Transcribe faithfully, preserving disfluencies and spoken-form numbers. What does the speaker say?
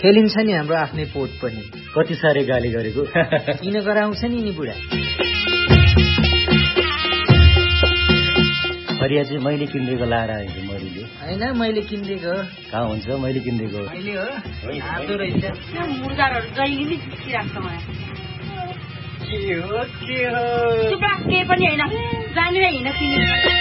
खेलिन्छ नि हाम्रो आफ्नै पोट पनि। कति साह्रै गाली गरेको किन गराउँछ नि नि बुढा। फरिया चाहिँ मैले किनिदिएको लाएर आएको मरिले होइन मैले किनिदिएको। कहाँ हुन्छ मैले किनिदिएको मैले हो आदो रहेछ मुर्गाहरू जहिले नि झिकिराख्छ मलाई। के हो के हो चुप के पनि होइन जानेर हिँड्न किने